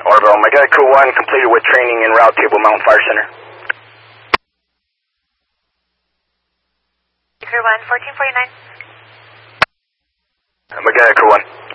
Orville, Mechanical 1 completed with training en route Table Mountain Fire Center. Crew 1, 1449. Mechanical 1.